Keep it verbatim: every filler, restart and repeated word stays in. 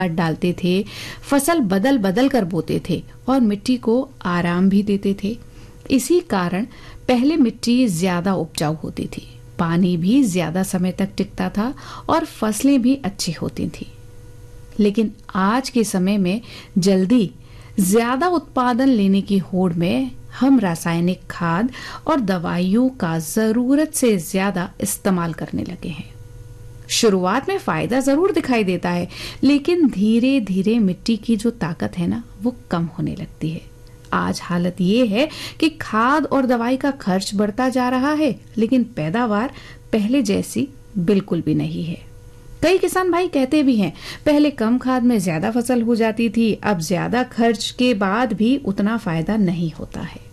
डालते थे, फसल बदल बदल कर बोते थे और मिट्टी को आराम भी देते थे। इसी कारण पहले मिट्टी ज्यादा उपजाऊ होती थी, पानी भी ज्यादा समय तक टिकता था और फसलें भी अच्छी होती थी। लेकिन आज के समय में जल्दी ज्यादा उत्पादन लेने की होड़ में हम रासायनिक खाद और दवाइयों का जरूरत से ज्यादा इस्तेमाल करने लगे हैं। शुरुआत में फायदा जरूर दिखाई देता है, लेकिन धीरे धीरे मिट्टी की जो ताकत है ना, वो कम होने लगती है। आज हालत ये है कि खाद और दवाई का खर्च बढ़ता जा रहा है, लेकिन पैदावार पहले जैसी बिल्कुल भी नहीं है। कई किसान भाई कहते भी हैं, पहले कम खाद में ज्यादा फसल हो जाती थी, अब ज्यादा खर्च के बाद भी उतना फायदा नहीं होता है।